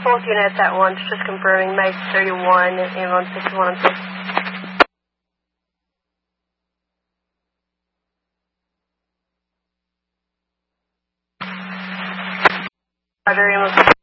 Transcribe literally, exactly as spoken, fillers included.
fourth units at once, just confirming, Mike thirty-one, ambulance sixty-one on six. Other ambulance